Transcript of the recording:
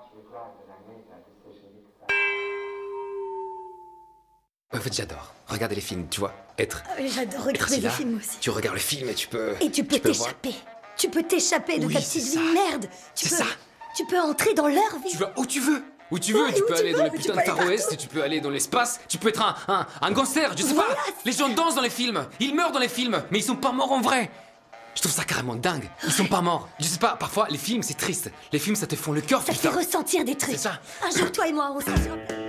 En fait, j'adore regarder les films, tu vois, être... Ah oui, j'adore regarder les films aussi. Tu regardes le film et tu peux... Et tu peux t'échapper. Tu peux t'échapper de ta petite vie merde. Tu peux entrer dans leur vie. Tu vas où tu veux. Où tu veux, tu peux aller dans le putain de Far West, tu peux aller dans l'espace, tu peux être un gangster, je sais pas. Les gens dansent dans les films, ils meurent dans les films, mais ils sont pas morts en vrai. Je trouve ça carrément dingue. Ils sont pas morts. Je sais pas, parfois les films c'est triste. Les films ça te font le cœur. Ça fait ressentir des trucs. C'est ça. Un jour toi et moi on sera sur...